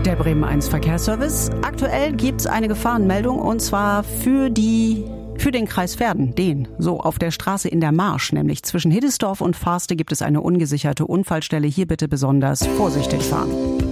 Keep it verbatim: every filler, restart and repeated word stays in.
Der Bremen eins Verkehrsservice. Aktuell gibt es eine Gefahrenmeldung und zwar für die für den Kreis Verden, den. So, auf der Straße in der Marsch, nämlich zwischen Hiddesdorf und Farste, gibt es eine ungesicherte Unfallstelle. Hier bitte besonders vorsichtig fahren.